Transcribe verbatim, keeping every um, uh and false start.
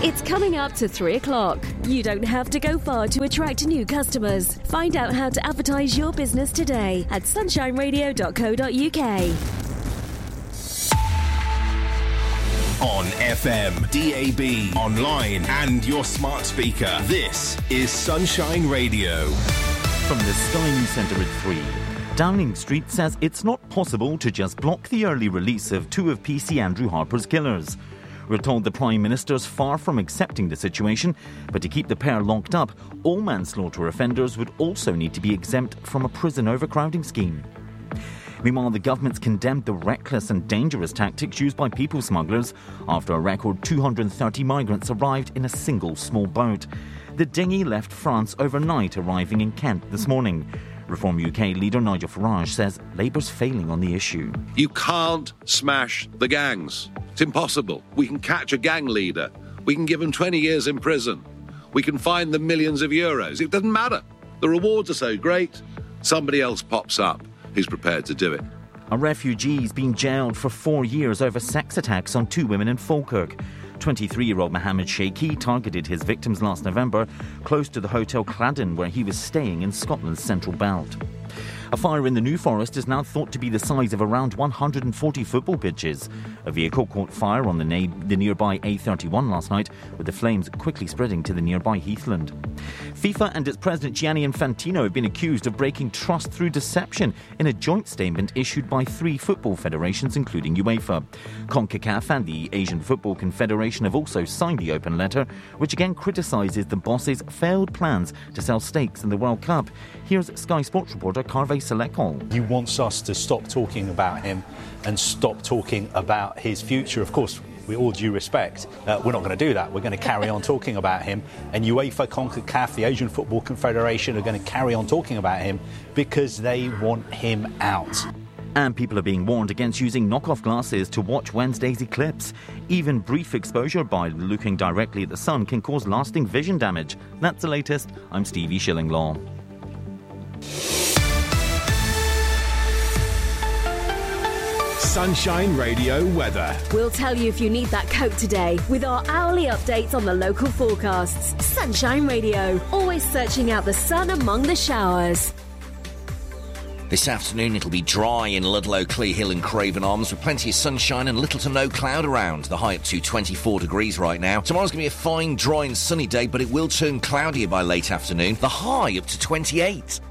It's coming up to three o'clock. You don't have to go far to attract new customers. Find out how to advertise your business today at sunshine radio dot co dot uk. On F M, D A B, online and your smart speaker. This is Sunshine Radio. From the Sky News Centre at three. Downing Street says it's not possible to just block the early release of two of P C Andrew Harper's killers. We're told the Prime Minister's far from accepting the situation, but to keep the pair locked up, all manslaughter offenders would also need to be exempt from a prison overcrowding scheme. Meanwhile, the government's condemned the reckless and dangerous tactics used by people smugglers after a record two hundred thirty migrants arrived in a single small boat. The dinghy left France overnight, arriving in Kent this morning. Reform U K leader Nigel Farage says Labour's failing on the issue. You can't smash the gangs. It's impossible. We can catch a gang leader. We can give them twenty years in prison. We can fine them millions of euros. It doesn't matter. The rewards are so great, somebody else pops up who's prepared to do it. A refugee's been jailed for four years over sex attacks on two women in Falkirk. twenty-three-year-old Mohammed Sheikhi targeted his victims last November close to the Hotel Cladden, where he was staying in Scotland's Central Belt. A fire in the New Forest is now thought to be the size of around one hundred forty football pitches. A vehicle caught fire on the, na- the nearby A thirty-one last night, with the flames quickly spreading to the nearby Heathland. FIFA and its president Gianni Infantino have been accused of breaking trust through deception in a joint statement issued by three football federations, including UEFA. CONCACAF and the Asian Football Confederation have also signed the open letter, which again criticises the boss's failed plans to sell stakes in the World Cup. Here's Sky Sports reporter Carvey Selekol. He wants us to stop talking about him and stop talking about his future. Of course, with all due respect, uh, we're not going to do that. We're going to carry on talking about him. And UEFA, CONCACAF, the Asian Football Confederation are going to carry on talking about him because they want him out. And people are being warned against using knockoff glasses to watch Wednesday's eclipse. Even brief exposure by looking directly at the sun can cause lasting vision damage. That's the latest. I'm Stevie Shillinglaw. Sunshine Radio weather. We'll tell you if you need that coat today with our hourly updates on the local forecasts. Sunshine Radio, always searching out the sun among the showers. This afternoon it'll be dry in Ludlow, Clear Hill and Craven Arms with plenty of sunshine and little to no cloud around. The high up to twenty-four degrees right now. Tomorrow's going to be a fine, dry and sunny day, but it will turn cloudier by late afternoon. The high up to twenty-eight.